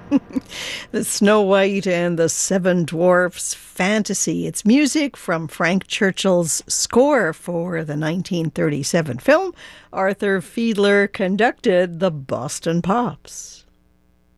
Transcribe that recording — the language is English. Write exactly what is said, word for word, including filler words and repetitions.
The Snow White and the Seven Dwarfs Fantasy. It's music from Frank Churchill's score for the nineteen thirty-seven film. Arthur Fiedler conducted the Boston Pops.